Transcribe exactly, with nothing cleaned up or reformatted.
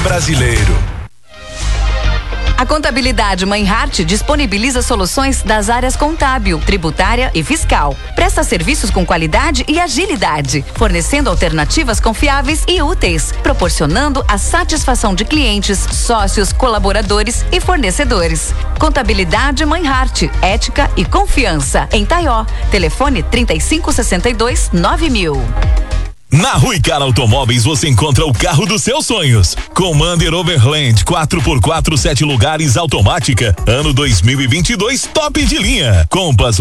brasileiro. A Contabilidade Meinhardt disponibiliza soluções das áreas contábil, tributária e fiscal. Presta serviços com qualidade e agilidade, fornecendo alternativas confiáveis e úteis, proporcionando a satisfação de clientes, sócios, colaboradores e fornecedores. Contabilidade Meinhardt, ética e confiança. Em Taió, telefone trinta e cinco, sessenta e dois, nove mil. Na Ruicar Automóveis você encontra o carro dos seus sonhos. Commander Overland quatro por quatro, sete lugares automática. Ano dois mil e vinte e dois, top de linha. Compass